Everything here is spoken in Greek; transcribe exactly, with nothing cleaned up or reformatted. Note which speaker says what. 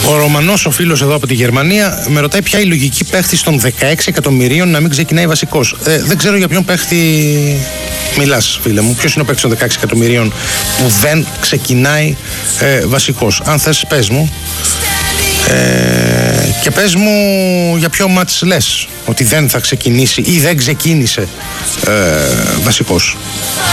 Speaker 1: Ο Ρωμανός, ο φίλος εδώ από τη Γερμανία, με ρωτάει ποια είναι η λογική παίχτη των δεκαέξι εκατομμυρίων να μην ξεκινάει βασικός. Ε, δεν ξέρω για ποιον παίχτη μιλάς, φίλε μου. Ποιος είναι ο παίχτης των δεκαέξι εκατομμυρίων που δεν ξεκινάει ε, βασικός. Αν θες, πες μου. Ε, και πες μου για ποιο μάτς λες ότι δεν θα ξεκινήσει ή δεν ξεκίνησε ε, βασικός.